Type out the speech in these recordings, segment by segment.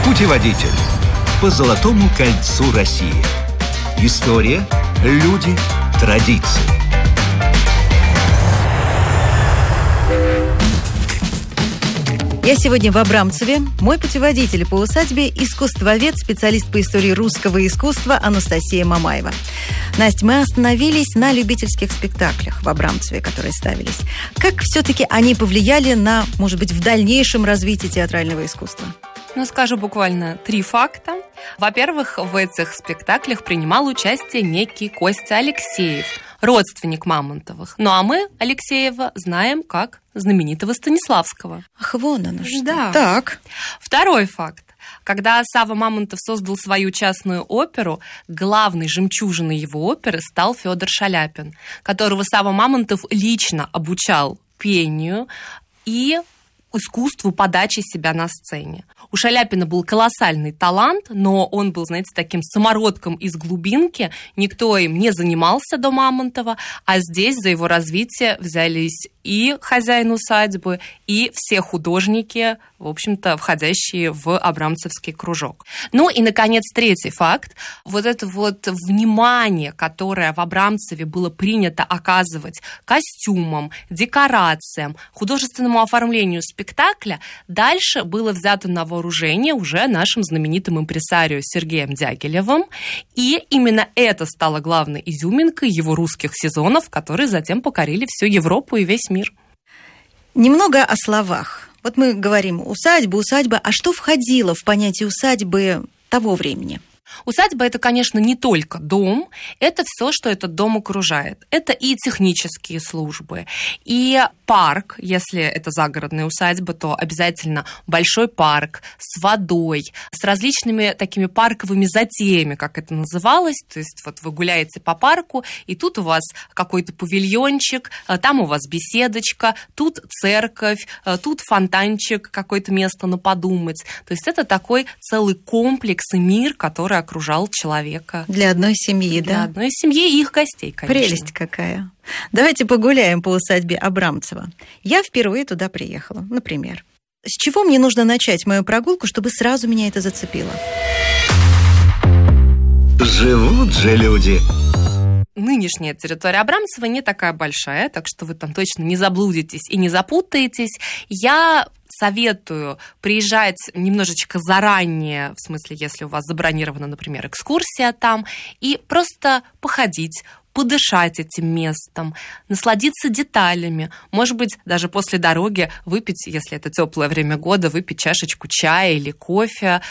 Путеводитель по Золотому кольцу России. История, люди, традиции. Я сегодня в Абрамцеве. Мой путеводитель по усадьбе – искусствовед, специалист по истории русского искусства Анастасия Мамаева. Настя, мы остановились на любительских спектаклях в Абрамцеве, которые ставились. Как все-таки они повлияли на, может быть, в дальнейшем развитии театрального искусства? Скажу буквально 3 факта. Во-первых, в этих спектаклях принимал участие некий Костя Алексеев, родственник Мамонтовых. А мы Алексеева знаем как знаменитого Станиславского. Ах, вон оно что. Да. Так. Второй факт. Когда Савва Мамонтов создал свою частную оперу, главной жемчужиной его оперы стал Федор Шаляпин, которого Савва Мамонтов лично обучал пению и искусству подачи себя на сцене. У Шаляпина был колоссальный талант, но он был, таким самородком из глубинки. Никто им не занимался до Мамонтова, а здесь за его развитие взялись и хозяин усадьбы, и все художники, в общем-то, входящие в Абрамцевский кружок. И, наконец, 3-й факт. Это внимание, которое в Абрамцеве было принято оказывать костюмам, декорациям, художественному оформлению спектакля, дальше было взято на вооружение уже нашим знаменитым импресарио Сергеем Дягилевым. И именно это стало главной изюминкой его русских сезонов, которые затем покорили всю Европу и весь мир. Немного о словах. Мы говорим усадьба, а что входило в понятие усадьбы того времени? Усадьба – это, конечно, не только дом, это все, что этот дом окружает. Это и технические службы, и парк, если это загородная усадьба, то обязательно большой парк с водой, с различными такими парковыми затеями, как это называлось. То есть вы гуляете по парку, и тут у вас какой-то павильончик, там у вас беседочка, тут церковь, тут фонтанчик, какое-то место на подумать. То есть это такой целый комплекс и мир, который окружал человека. Для одной семьи, Для одной семьи и их гостей, конечно. Прелесть какая. Давайте погуляем по усадьбе Абрамцева. Я впервые туда приехала, например. С чего мне нужно начать мою прогулку, чтобы сразу меня это зацепило? Живут же люди. Нынешняя территория Абрамцева не такая большая, так что вы там точно не заблудитесь и не запутаетесь. Я советую приезжать немножечко заранее, в смысле, если у вас забронирована, например, экскурсия там, и просто походить, подышать этим местом, насладиться деталями. Может быть, даже после дороги выпить, если это теплое время года, выпить чашечку чая или кофе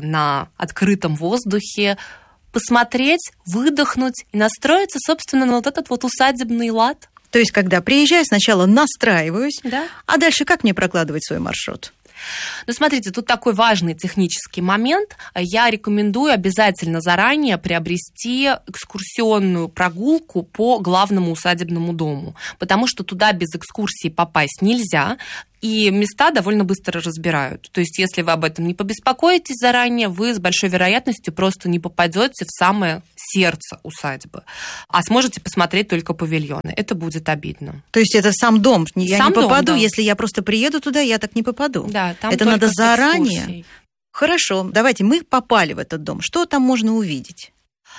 на открытом воздухе, посмотреть, выдохнуть и настроиться, собственно, на этот усадебный лад. То есть, когда приезжаю, сначала настраиваюсь, да. А дальше как мне прокладывать свой маршрут? Смотрите, тут такой важный технический момент. Я рекомендую обязательно заранее приобрести экскурсионную прогулку по главному усадебному дому, потому что туда без экскурсии попасть нельзя. И места довольно быстро разбирают. То есть, если вы об этом не побеспокоитесь заранее, вы с большой вероятностью просто не попадете в самое сердце усадьбы, а сможете посмотреть только павильоны. Это будет обидно. То есть, это сам дом. Я не попаду, дом, да. Если я просто приеду туда, я так не попаду. Да, там это надо заранее. Хорошо, давайте, мы попали в этот дом. Что там можно увидеть?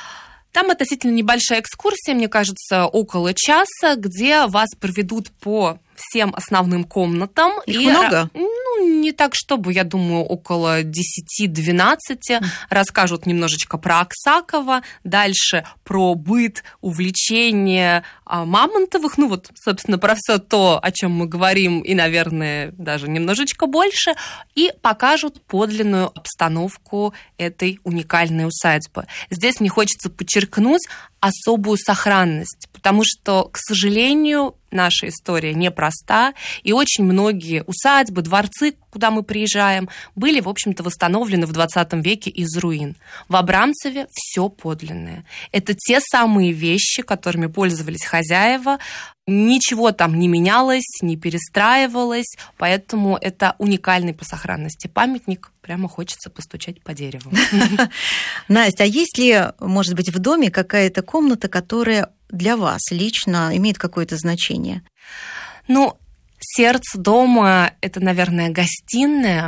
Там относительно небольшая экскурсия, мне кажется, около часа, где вас проведут по всем основным комнатам. Их много? Не так, чтобы, я думаю, около 10-12. Расскажут немножечко про Аксакова, дальше про быт, увлечение Мамонтовых. Собственно, про все то, о чем мы говорим, и, наверное, даже немножечко больше. И покажут подлинную обстановку этой уникальной усадьбы. Здесь мне хочется подчеркнуть особую сохранность, потому что, к сожалению, наша история непроста, и очень многие усадьбы, дворцы, куда мы приезжаем, были, в общем-то, восстановлены в 20 веке из руин. В Абрамцеве все подлинное. Это те самые вещи, которыми пользовались хозяева. Ничего там не менялось, не перестраивалось, поэтому это уникальный по сохранности памятник. Прямо хочется постучать по дереву. Настя, а есть ли, может быть, в доме какая-то комната, которая для вас лично имеет какое-то значение? Сердце дома – это, наверное, гостиная.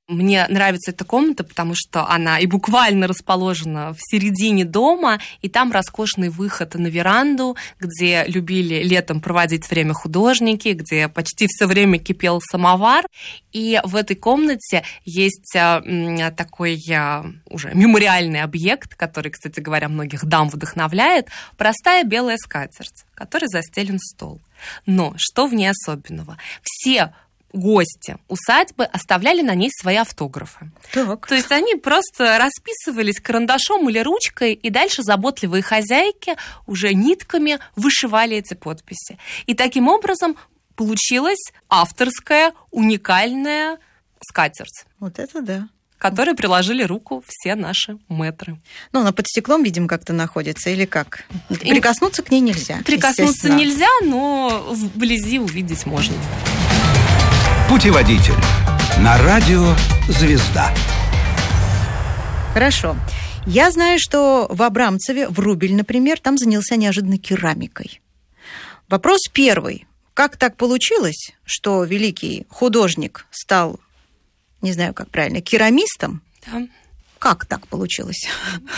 Мне нравится эта комната, потому что она и буквально расположена в середине дома, и там роскошный выход на веранду, где любили летом проводить время художники, где почти все время кипел самовар. И в этой комнате есть такой уже мемориальный объект, который, кстати говоря, многих дам вдохновляет, простая белая скатерть, которой застелен стол. Но что в ней особенного? Все гости усадьбы оставляли на ней свои автографы. Так. То есть они просто расписывались карандашом или ручкой, и дальше заботливые хозяйки уже нитками вышивали эти подписи. И таким образом получилась авторская, уникальная скатерть. Вот это да. Которой приложили руку все наши мэтры. Ну, она под стеклом, видимо, как-то находится, или как? Прикоснуться к ней нельзя. Прикоснуться нельзя, но вблизи увидеть можно. Путеводитель на радио «Звезда». Хорошо. Я знаю, что в Абрамцеве, в Рубель, например, там занялся неожиданно керамикой. Вопрос первый. Как так получилось, что великий художник стал, не знаю, как правильно, керамистом? Да. Как так получилось?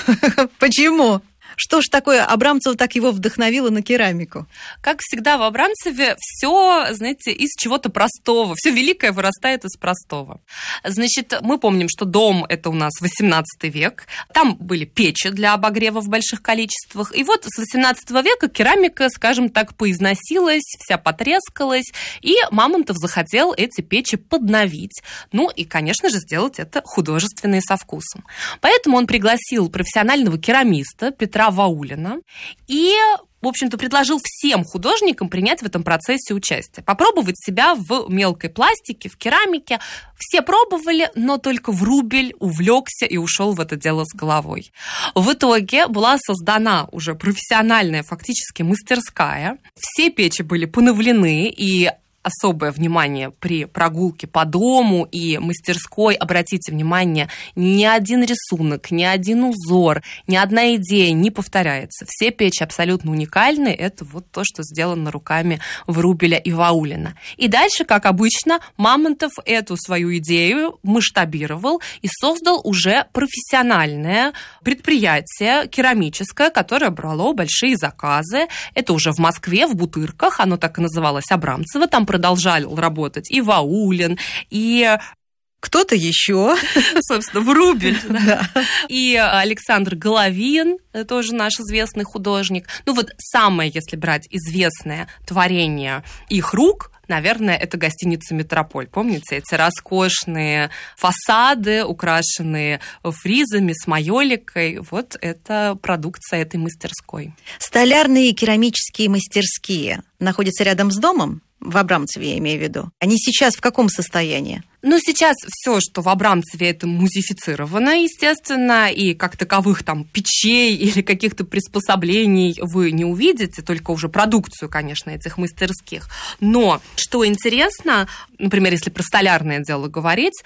Почему? Что ж такое Абрамцева так его вдохновило на керамику? Как всегда в Абрамцеве все, знаете, из чего-то простого. Все великое вырастает из простого. Значит, мы помним, что дом – это у нас 18 век. Там были печи для обогрева в больших количествах. И вот с 18 века керамика, скажем так, поизносилась, вся потрескалась, и Мамонтов захотел эти печи подновить. Ну и, конечно же, сделать это художественно и со вкусом. Поэтому он пригласил профессионального керамиста Петра Ваулина и, в общем-то, предложил всем художникам принять в этом процессе участие, попробовать себя в мелкой пластике, в керамике. Все пробовали, но только Врубель увлекся и ушел в это дело с головой. В итоге была создана уже профессиональная фактически мастерская. Все печи были поновлены, и особое внимание при прогулке по дому и мастерской. Обратите внимание, ни один рисунок, ни один узор, ни одна идея не повторяется. Все печи абсолютно уникальны. Это вот то, что сделано руками Врубеля и Ваулина. И дальше, как обычно, Мамонтов эту свою идею масштабировал и создал уже профессиональное предприятие керамическое, которое брало большие заказы. Это уже в Москве, в Бутырках. Оно так и называлось Абрамцево. Там продолжал работать и Ваулин, и кто-то еще, собственно, Врубель, да. И Александр Головин, тоже наш известный художник. Ну вот самое, если брать известное творение их рук, наверное, это гостиница «Метрополь». Помните, эти роскошные фасады, украшенные фризами с майоликой? Вот это продукция этой мастерской. Столярные и керамические мастерские находятся рядом с домом? В Абрамцеве, я имею в виду. Они сейчас в каком состоянии? Ну, сейчас все, что в Абрамцеве, это музеифицировано, естественно, и как таковых там печей или каких-то приспособлений вы не увидите, только уже продукцию, конечно, этих мастерских. Но, что интересно, например, если про столярное дело говорить,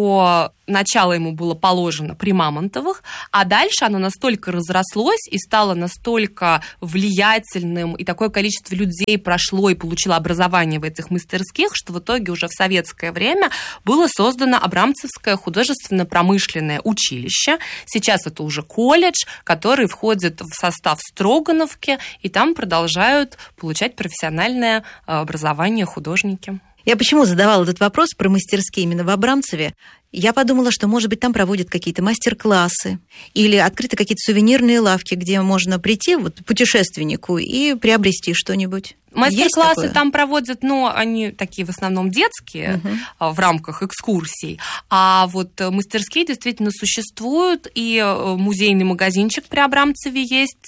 то начало ему было положено при Мамонтовых, а дальше оно настолько разрослось и стало настолько влиятельным, и такое количество людей прошло и получило образование в этих мастерских, что в итоге уже в советское время было создано Абрамцевское художественно-промышленное училище. Сейчас это уже колледж, который входит в состав Строгановки, и там продолжают получать профессиональное образование художники. Я почему задавала этот вопрос про мастерские именно в Абрамцеве? Я подумала, что, может быть, там проводят какие-то мастер-классы или открыты какие-то сувенирные лавки, где можно прийти вот, путешественнику и приобрести что-нибудь. Мастер-классы там проводят, но они такие в основном детские, в рамках экскурсий. А вот мастерские действительно существуют, и музейный магазинчик при Абрамцеве есть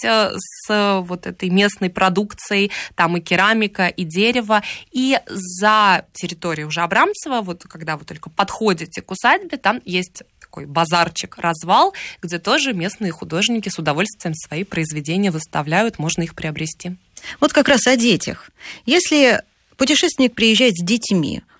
с вот этой местной продукцией, там и керамика, и дерево. И за территорией уже Абрамцева, вот когда вы только подходите к усадьбе, там есть такой базарчик, развал, где тоже местные художники с удовольствием свои произведения выставляют, можно их приобрести. Вот как раз о детях. Если путешественник приезжает с детьми,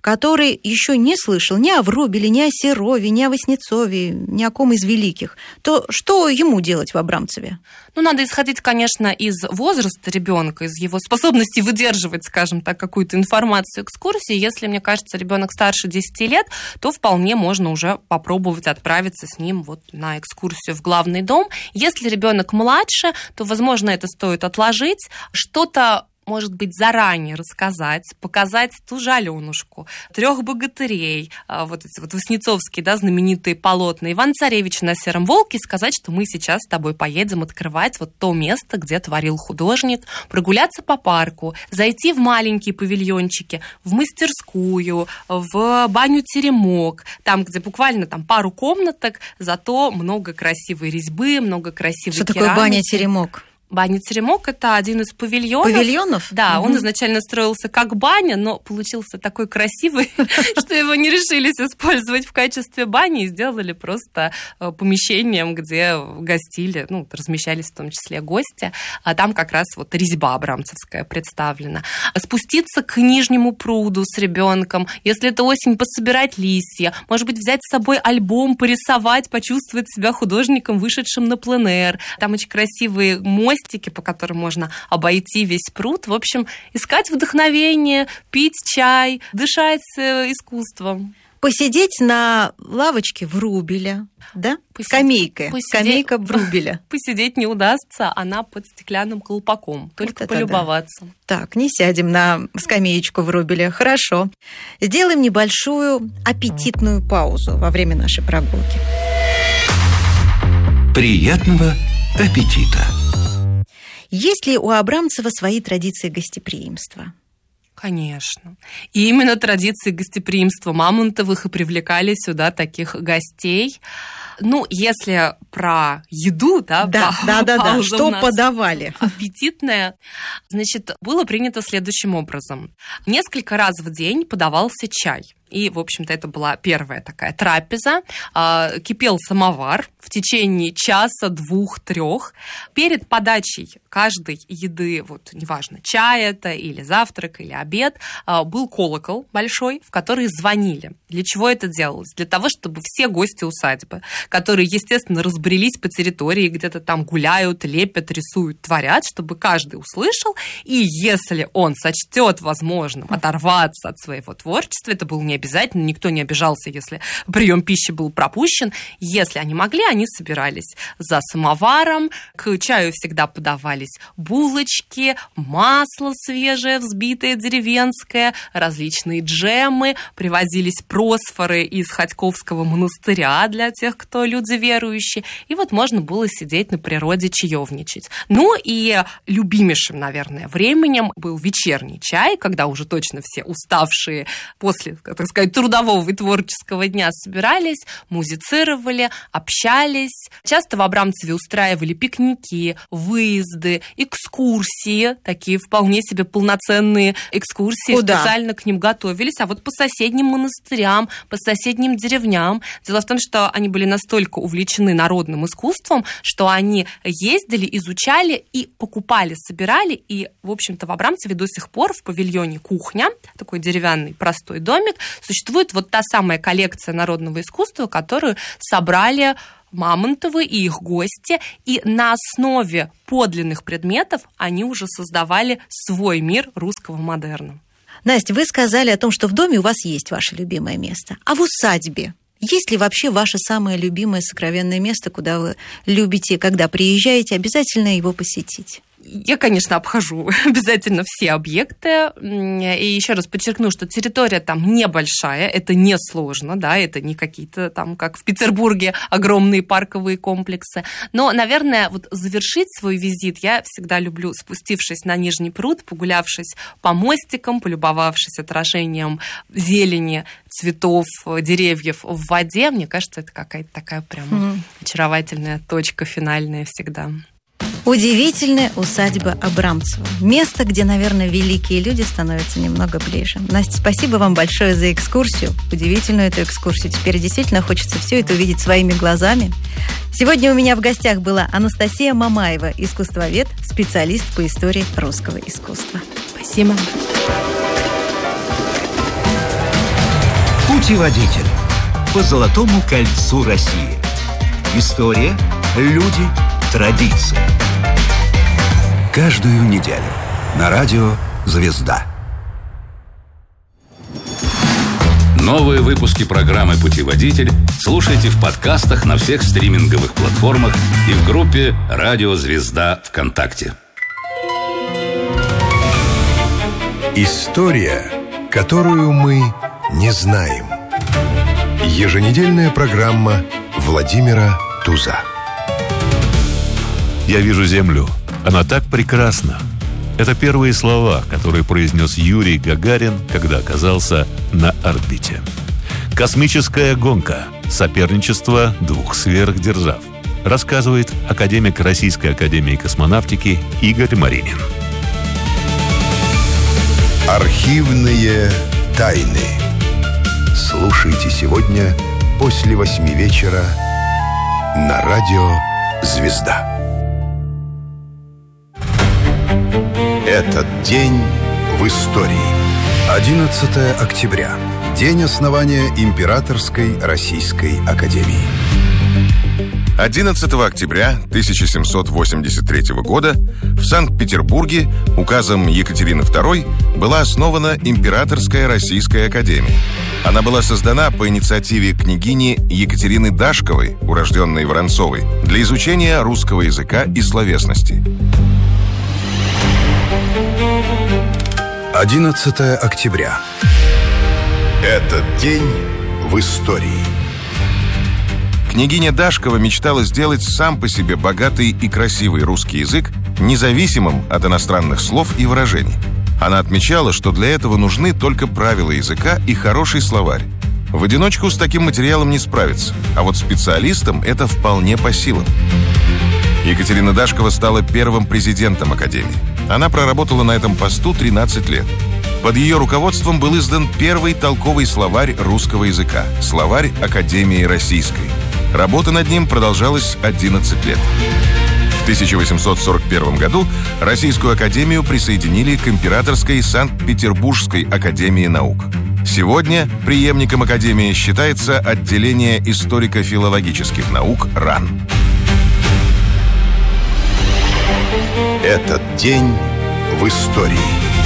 который еще не слышал ни о Врубеле, ни о Серове, ни о Васнецове, ни о ком из великих, то что ему делать в Абрамцеве? Надо исходить, конечно, из возраста ребенка, из его способности выдерживать, скажем так, какую-то информацию экскурсии. Если, мне кажется, ребенок старше 10 лет, то вполне можно уже попробовать отправиться с ним на экскурсию в главный дом. Если ребенок младше, то, возможно, это стоит отложить. Что-то, может быть, заранее рассказать, показать ту же Аленушку, 3 богатырей, эти васнецовские, знаменитые полотна, Иван-Царевич на сером волке, сказать, что мы сейчас с тобой поедем открывать то место, где творил художник, прогуляться по парку, зайти в маленькие павильончики, в мастерскую, в баню-теремок, там, где буквально пару комнаток, зато много красивой резьбы, много красивой керамики. Что такое баня-теремок? Баня-теремок – это один из павильонов. Павильонов? Да, он изначально строился как баня, но получился такой красивый, что его не решились использовать в качестве бани и сделали просто помещением, где гостили, размещались в том числе гости. А там как раз резьба абрамцевская представлена. Спуститься к Нижнему пруду с ребенком, если это осень, пособирать листья, может быть, взять с собой альбом, порисовать, почувствовать себя художником, вышедшим на пленэр. Там очень красивые мостики, по которым можно обойти весь пруд. В общем, искать вдохновение, пить чай, дышать искусством. Посидеть на лавочке Врубеля, да? Скамейка Врубеля. Посидеть не удастся, она под стеклянным колпаком. Только полюбоваться. Да. Так, не сядем на скамеечку Врубеля. Хорошо. Сделаем небольшую аппетитную паузу во время нашей прогулки. Приятного аппетита! Есть ли у Абрамцева свои традиции гостеприимства? Конечно. И именно традиции гостеприимства Мамонтовых и привлекали сюда таких гостей. Если про еду, да, что подавали? Аппетитное. Было принято следующим образом. Несколько раз в день подавался чай. И, в общем-то, это была первая такая трапеза. Кипел самовар в течение часа, 2-3. Перед подачей каждой еды, неважно, чай это или завтрак, или обед, был колокол большой, в который звонили. Для чего это делалось? Для того, чтобы все гости усадьбы, которые, естественно, разбрелись по территории, где-то там гуляют, лепят, рисуют, творят, чтобы каждый услышал. И если он сочтет возможным оторваться от своего творчества, это было не обязательно, никто не обижался, если прием пищи был пропущен. Если они могли, они собирались за самоваром. К чаю всегда подавались булочки, масло свежее, взбитое деревенское, различные джемы, привозились просфоры из Ходьковского монастыря для тех, кто люди верующие. И можно было сидеть на природе, чаевничать. И любимейшим, наверное, временем был вечерний чай, когда уже точно все уставшие после, так сказать, трудового и творческого дня собирались, музицировали, общались. Часто в Абрамцеве устраивали пикники, выезды, экскурсии, такие вполне себе полноценные экскурсии, специально к ним готовились. А по соседним монастырям, по соседним деревням. Дело в том, что они были настолько увлечены народным искусством, что они ездили, изучали и покупали, собирали. И, в общем-то, в Абрамцеве до сих пор в павильоне «Кухня», такой деревянный простой домик, существует та самая коллекция народного искусства, которую собрали Мамонтовы и их гости, и на основе подлинных предметов они уже создавали свой мир русского модерна. Настя, вы сказали о том, что в доме у вас есть ваше любимое место. А в усадьбе есть ли вообще ваше самое любимое сокровенное место, куда вы любите, когда приезжаете, обязательно его посетить? Я, конечно, обхожу обязательно все объекты. И еще раз подчеркну, что территория там небольшая, это несложно, да, это не какие-то там, как в Петербурге, огромные парковые комплексы. Но, наверное, завершить свой визит я всегда люблю, спустившись на Нижний пруд, погулявшись по мостикам, полюбовавшись отражением зелени, цветов, деревьев в воде. Мне кажется, это какая-то такая прям очаровательная точка финальная всегда. Удивительная усадьба Абрамцева. Место, где, наверное, великие люди становятся немного ближе. Настя, спасибо вам большое за экскурсию. Удивительную эту экскурсию. Теперь действительно хочется все это увидеть своими глазами. Сегодня у меня в гостях была Анастасия Мамаева, искусствовед, специалист по истории русского искусства. Спасибо. Путеводитель по Золотому кольцу России. История, люди, традиции. Каждую неделю на радио «Звезда». Новые выпуски программы «Путеводитель» слушайте в подкастах на всех стриминговых платформах и в группе «Радио Звезда» ВКонтакте. История, которую мы не знаем. Еженедельная программа Владимира Туза. «Я вижу Землю. Она так прекрасна». Это первые слова, которые произнес Юрий Гагарин, когда оказался на орбите. Космическая гонка. Соперничество двух сверхдержав. Рассказывает академик Российской академии космонавтики Игорь Маринин. Архивные тайны. Слушайте сегодня после 8 вечера на радио «Звезда». Этот день в истории. 11 октября. День основания Императорской Российской Академии. 11 октября 1783 года в Санкт-Петербурге указом Екатерины II была основана Императорская Российская Академия. Она была создана по инициативе княгини Екатерины Дашковой, урожденной Воронцовой, для изучения русского языка и словесности. 11 октября. Этот день в истории. Княгиня Дашкова мечтала сделать сам по себе богатый и красивый русский язык независимым от иностранных слов и выражений. Она отмечала, что для этого нужны только правила языка и хороший словарь. В одиночку с таким материалом не справиться, а вот специалистам это вполне по силам. Екатерина Дашкова стала первым президентом Академии. Она проработала на этом посту 13 лет. Под ее руководством был издан первый толковый словарь русского языка – словарь Академии Российской. Работа над ним продолжалась 11 лет. В 1841 году Российскую Академию присоединили к Императорской Санкт-Петербургской Академии наук. Сегодня преемником Академии считается отделение историко-филологических наук РАН. Этот день в истории.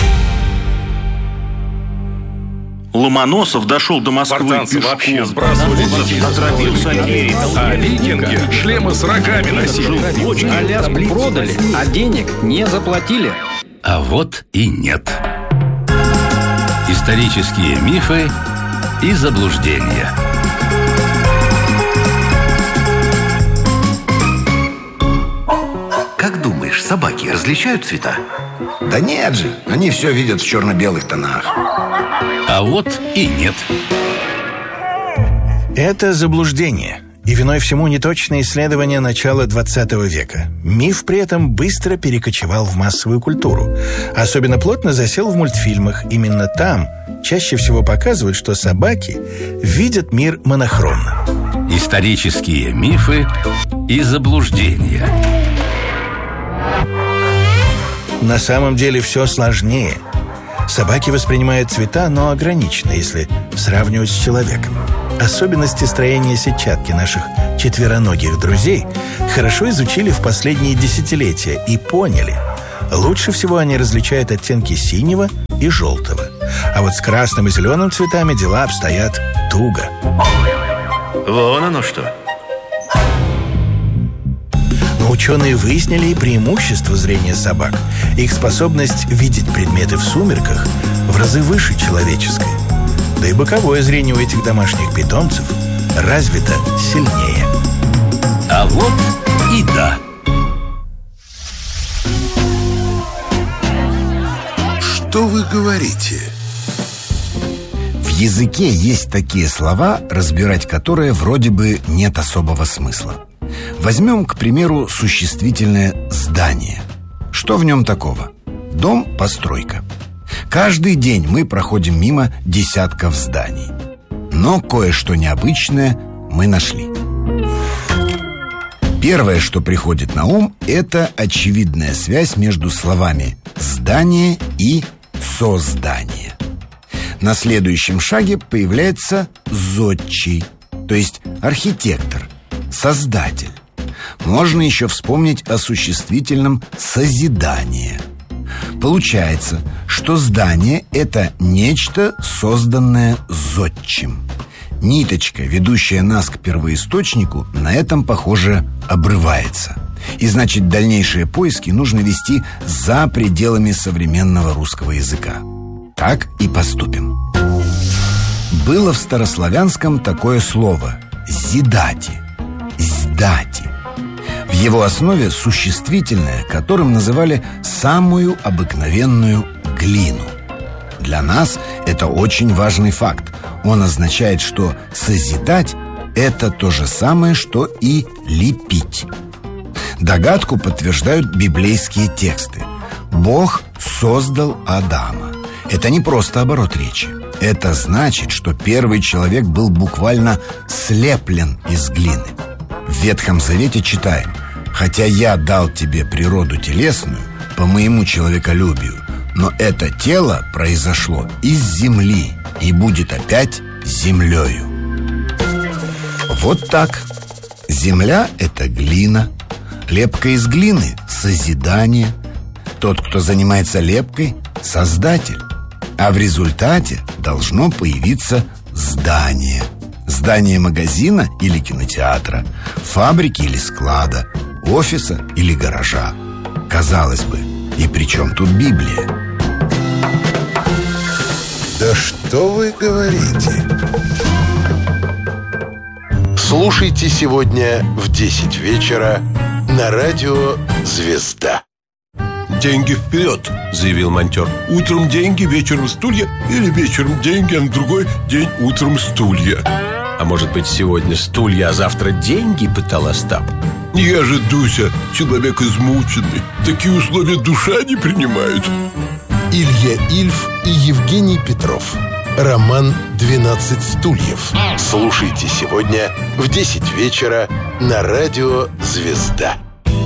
Ломоносов дошел до Москвы пешком. Отравился а викинги шлемы с рогами носили. Аляску продали, а денег не заплатили. А вот и нет. Исторические мифы и заблуждения. Как думаешь, собаки различают цвета? Да нет же, они все видят в черно-белых тонах. А вот и нет. Это заблуждение. И виной всему неточные исследования начала 20 века. Миф при этом быстро перекочевал в массовую культуру. Особенно плотно засел в мультфильмах. Именно там чаще всего показывают, что собаки видят мир монохромно. Исторические мифы и заблуждения. На самом деле все сложнее. Собаки воспринимают цвета, но ограниченно, если сравнивать с человеком. Особенности строения сетчатки наших четвероногих друзей хорошо изучили в последние десятилетия и поняли, лучше всего они различают оттенки синего и желтого. А вот с красным и зеленым цветами дела обстоят туго. Вон оно что. Но ученые выяснили и преимущество зрения собак. Их способность видеть предметы в сумерках в разы выше человеческой. Да и боковое зрение у этих домашних питомцев развито сильнее. А вот и да. Что вы говорите? В языке есть такие слова, разбирать которые вроде бы нет особого смысла. Возьмем, к примеру, существительное «здание». Что в нем такого? Дом – постройка. Каждый день мы проходим мимо десятков зданий. Но кое-что необычное мы нашли. Первое, что приходит на ум, это очевидная связь между словами «здание» и «создание». На следующем шаге появляется зодчий, то есть архитектор, создатель. Можно еще вспомнить о существительном «созидание». Получается, что здание – это нечто, созданное зодчим. Ниточка, ведущая нас к первоисточнику, на этом, похоже, обрывается. И значит, дальнейшие поиски нужно вести за пределами современного русского языка. Так и поступим. Было в старославянском такое слово «зидати», «сдати». В его основе существительное, которым называли самую обыкновенную глину. Для нас это очень важный факт. Он означает, что созидать – это то же самое, что и лепить. Догадку подтверждают библейские тексты. Бог создал Адама. Это не просто оборот речи. Это значит, что первый человек был буквально слеплен из глины. В Ветхом Завете читаем: «Хотя я дал тебе природу телесную по моему человеколюбию, но это тело произошло из земли и будет опять землею». Вот так. Земля – это глина. Лепка из глины – созидание. Тот, кто занимается лепкой – создатель. А в результате должно появиться здание. Здание магазина или кинотеатра, фабрики или склада, офиса или гаража. Казалось бы, и при чем тут Библия? Да что вы говорите? Слушайте сегодня в 10 вечера на радио «Звезда». «Деньги вперед», — заявил монтер. «Утром деньги, вечером стулья. Или вечером деньги, а на другой день утром стулья». «А может быть, сегодня стулья, а завтра деньги?» — пытал Остап. «Я же, Дуся, человек измученный. Такие условия душа не принимает». Илья Ильф и Евгений Петров. Роман «12 стульев». Слушайте сегодня в 10 вечера на радио «Звезда».